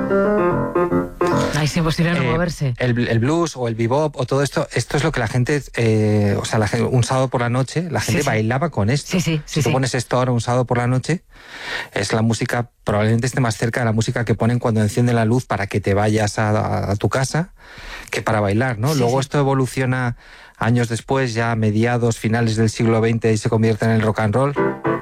Ay, es imposible no moverse. El blues o el bebop o todo esto es lo que la gente, un sábado por la noche, la gente bailaba con esto. Si tú pones esto ahora un sábado por la noche, es la música, probablemente esté más cerca de la música que ponen cuando encienden la luz para que te vayas a tu casa, que para bailar, ¿no? Luego esto evoluciona años después, ya a mediados, finales del siglo XX, y se convierte en el rock and roll.